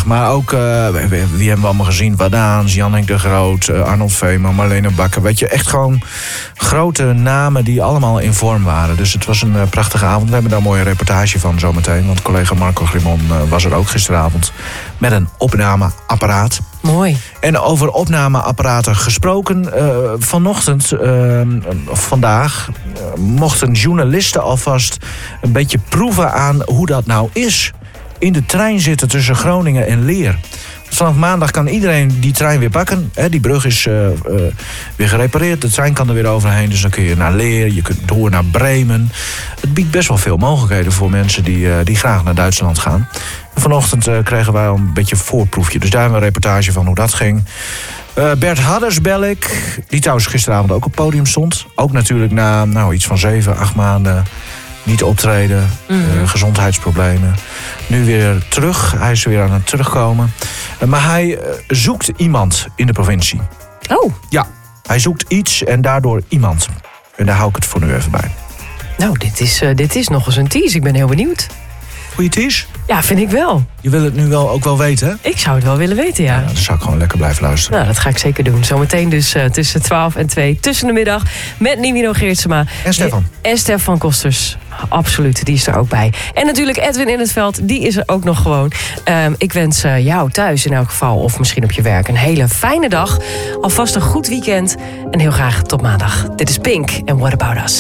prachtig. Maar ook, wie hebben we allemaal gezien? Wadaans, Jan-Henk de Groot, Arnold Veeman, Marlene Bakker. Weet je, echt gewoon grote namen die allemaal in vorm waren. Dus het was een prachtige avond. We hebben daar een mooie reportage van zometeen. Want collega Marco Grimon was er ook gisteravond met een opnameapparaat. Mooi. En over opnameapparaten gesproken. Vanochtend, of vandaag, mochten journalisten alvast een beetje proeven aan hoe dat nou is. In de trein zitten tussen Groningen en Leer. Vanaf maandag kan iedereen die trein weer pakken. Die brug is weer gerepareerd. De trein kan er weer overheen. Dus dan kun je naar Leer, je kunt door naar Bremen. Het biedt best wel veel mogelijkheden voor mensen die graag naar Duitsland gaan. Vanochtend kregen wij al een beetje een voorproefje. Dus daar hebben we een reportage van hoe dat ging. Bert Hadders bel ik. Die trouwens gisteravond ook op het podium stond. Ook natuurlijk na iets van 7-8 maanden niet optreden. Gezondheidsproblemen. Nu weer terug. Hij is weer aan het terugkomen. Maar hij zoekt iemand in de provincie. Oh. Ja, hij zoekt iets en daardoor iemand. En daar hou ik het voor nu even bij. Nou, dit is nog eens een tease. Ik ben heel benieuwd. Goeie tease? Ja, vind ik wel. Je wil het nu ook wel weten, hè? Ik zou het wel willen weten, ja. Dan zou ik gewoon lekker blijven luisteren. Nou, dat ga ik zeker doen. Zometeen dus tussen 12 en 2, tussen de middag, met Nivino Geertsema. En Stefan. En Stefan Kosters. Absoluut, die is er ook bij. En natuurlijk Edwin in het veld, die is er ook nog gewoon. Ik wens jou thuis in elk geval, of misschien op je werk, een hele fijne dag. Alvast een goed weekend en heel graag tot maandag. Dit is Pink en What About Us.